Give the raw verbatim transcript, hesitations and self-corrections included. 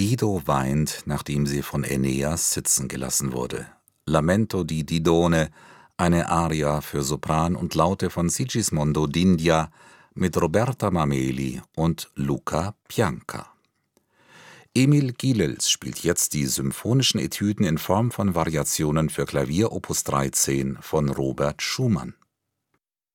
Dido weint, nachdem sie von Aeneas sitzen gelassen wurde. Lamento di Didone, eine Aria für Sopran und Laute von Sigismondo d'India mit Roberta Mameli und Luca Pianka. Emil Gilels spielt jetzt die symphonischen Etüden in Form von Variationen für Klavier Opus dreizehn von Robert Schumann.